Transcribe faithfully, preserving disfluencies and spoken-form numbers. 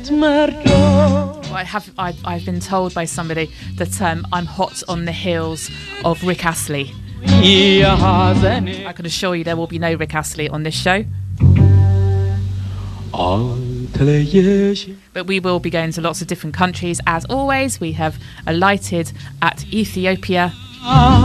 I have, I, I've been told by somebody that um, I'm hot on the heels of Rick Astley. I can assure you there will be no Rick Astley on this show. But we will be going to lots of different countries. As always, we have alighted at Ethiopia.